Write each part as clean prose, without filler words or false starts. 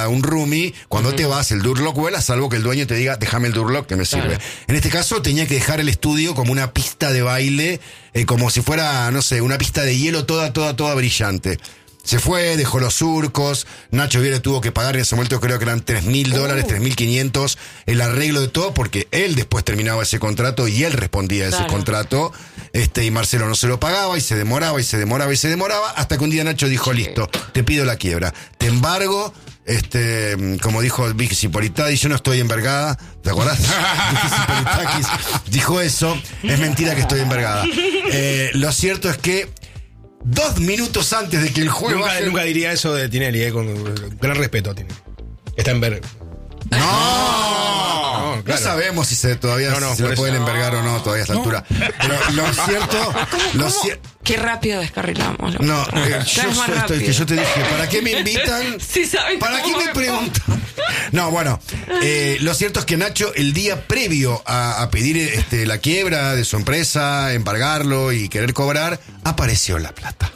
un roomie, cuando te vas, el Durlock vuela, salvo que el dueño te diga, déjame el Durlock que me sirve. En este caso tenía que dejar el estudio como una pista de baile, como si fuera, no sé, una pista de hielo toda brillante. Se fue, dejó los surcos, Nacho Viale tuvo que pagar en ese momento, creo que eran $3.000, $3.500, el arreglo de todo, porque él después terminaba ese contrato y él respondía a ese contrato, y Marcelo no se lo pagaba y se demoraba, hasta que un día Nacho dijo, listo, te pido la quiebra, te embargo, como dijo Vicky Zipolitakis, yo no estoy envergada, ¿te acordás? Vicky Zipolitakis dijo eso, es mentira que estoy envergada. Lo cierto es que 2 minutos antes de que el juego... Nunca diría eso de Tinelli, con gran respeto a Tinelli. Está en ver... No, claro. No sabemos si todavía se lo pueden envergar o no todavía a esta altura. Pero lo cierto... Qué rápido descarrilamos. Yo te dije, ¿para qué me invitan? Sí, saben ¿Para qué me preguntan? No, bueno, lo cierto es que Nacho, el día previo a pedir la quiebra de su empresa, embargarlo y querer cobrar, apareció la plata.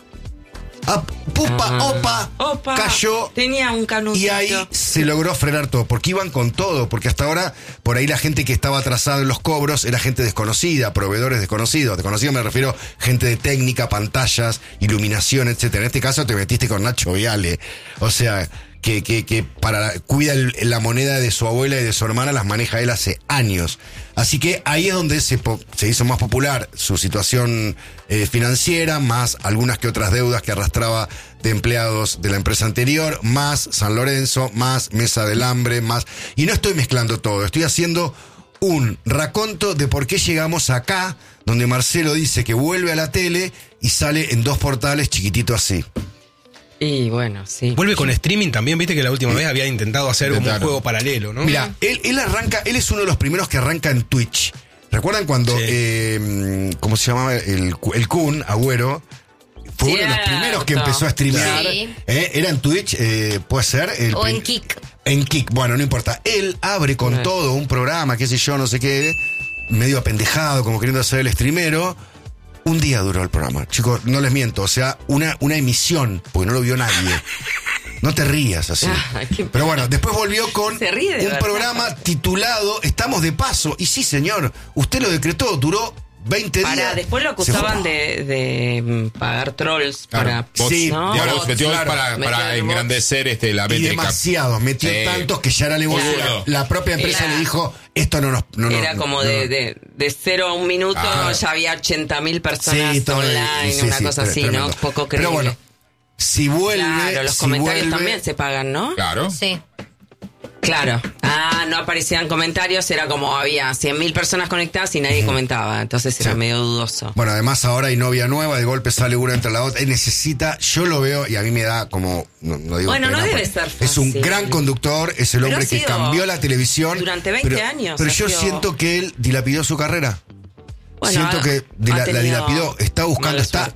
Opa, cayó. Tenía un canutito. Y ahí se logró frenar todo, porque iban con todo, porque hasta ahora, por ahí la gente que estaba atrasada en los cobros era gente desconocida, proveedores desconocidos. Desconocido me refiero gente de técnica, pantallas, iluminación, etcétera. En este caso te metiste con Nacho Viale. O sea, que cuida la moneda de su abuela y de su hermana, las maneja él hace años. Así que ahí es donde se hizo más popular su situación financiera, más algunas que otras deudas que arrastraba de empleados de la empresa anterior, más San Lorenzo, más Mesa del Hambre, más... Y no estoy mezclando todo, estoy haciendo un raconto de por qué llegamos acá, donde Marcelo dice que vuelve a la tele y sale en 2 portales chiquitito así. Y bueno, sí. Vuelve con streaming también, viste que la última vez había intentado hacer un juego paralelo, ¿no? Mira, él es uno de los primeros que arranca en Twitch. ¿Recuerdan cuando, cómo se llamaba? El Kun, Agüero, fue uno de los primeros que empezó a streamear. Sí. Era en Twitch, puede ser. O en Kik. En Kik, bueno, no importa. Él abre con todo un programa, qué sé yo, no sé qué, medio apendejado, como queriendo ser el streamero. Un día duró el programa, chicos, no les miento, o sea, una emisión, porque no lo vio nadie. No te rías así. Pero bueno, después volvió con un programa titulado Estamos de paso. Y sí, señor, usted lo decretó, duró 20 días. Después lo acusaban de pagar trolls para... Sí, ¿no? Digamos, metió para engrandecer la métrica. Y demasiado, metió tantos que ya era la propia empresa le dijo, esto no nos... Era como de 0 a 1 minuto, ya había 80.000 personas online, una cosa así, tremendo. ¿No? Poco creíble. Pero bueno, si vuelve... Claro, los comentarios también se pagan, ¿no? Claro. Sí. Claro. No aparecían comentarios, era como había 100.000 personas conectadas y nadie comentaba, entonces era medio dudoso. Bueno, además ahora hay novia nueva, de golpe sale una entre la otra, él necesita, yo lo veo y a mí me da como, no digo bueno, pena, no debe ser fácil. Es un gran conductor, es el hombre que cambió la televisión. Durante 20 años. Pero yo siento que él dilapidó su carrera. Bueno, siento que la dilapidó, está buscando, está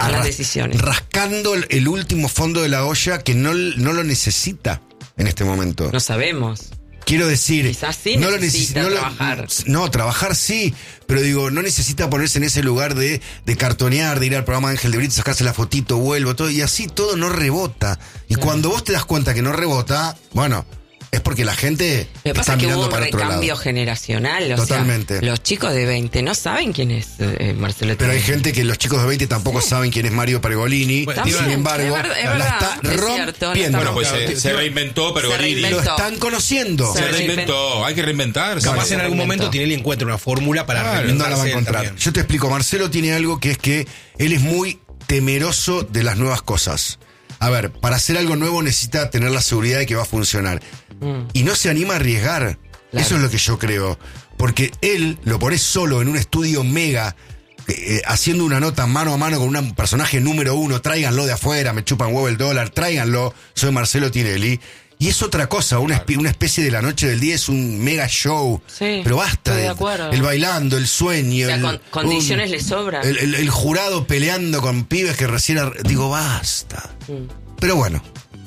rascando el último fondo de la olla que no lo necesita en este momento. No sabemos. Quiero decir, quizás sí no necesita trabajar. Trabajar sí, pero digo, no necesita ponerse en ese lugar de cartonear, de ir al programa de Ángel de Brito, sacarse la fotito, vuelvo, todo, y así todo no rebota. Y cuando vos te das cuenta que no rebota, bueno, es porque la gente está mirando para otro lado. Un recambio generacional. Totalmente. O sea, los chicos de 20 no saben quién es Marcelo. Pero hay gente que los chicos de 20 tampoco saben quién es Mario Pergolini. Bueno, sin embargo, la está rompiendo. Bueno, pues se reinventó Pergolini. Lo están conociendo. Se reinventó. Hay que reinventarse. Capaz en algún momento Tinelli encuentra una fórmula para no la va a encontrar. También. Yo te explico. Marcelo tiene algo que es que él es muy temeroso de las nuevas cosas. A ver, para hacer algo nuevo necesita tener la seguridad de que va a funcionar. Y no se anima a arriesgar. Claro. Eso es lo que yo creo. Porque él lo pone solo en un estudio mega, haciendo una nota mano a mano con un personaje número 1. Tráiganlo de afuera, me chupan huevo el dólar, tráiganlo. Soy Marcelo Tinelli. Y es otra cosa, una especie de la noche del día, es un mega show. Sí, pero basta de acuerdo. El bailando, el sueño. O sea, condiciones le sobran. El jurado peleando con pibes que recién... Digo, basta. Pero bueno.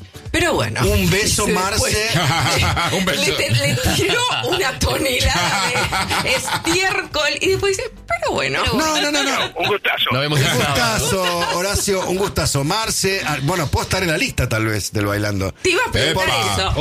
Un beso, Marce. Un beso. Le tiró una tonelada de estiércol y después dice, pero bueno. No. Un gustazo. Nos vemos Un gustazo, Horacio, un gustazo. Marce, bueno, puedo estar en la lista tal vez del bailando. Te iba a preguntar eso.